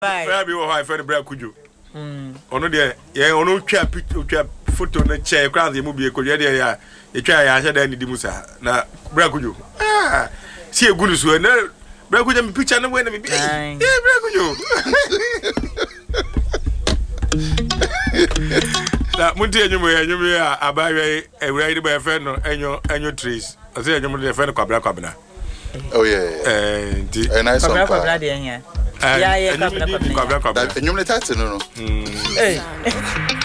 Where be why friend Bra Kujo. Ono de ye ono twa photo na chair crowd ye mu bi ko ye de ya e twa ya hye da ni di musa na Bra Kujo. See a good so na Bra Kujo me picture na we na me bi. Bra Kujo. Na munti enyumu ya abawe ewura de ba friend no enyo trees. I say enyumu de friend kwabna. Oh yeah. A nice song. Kwabna de nya. Yeah, kwabna. Enyumu le title no. Hey.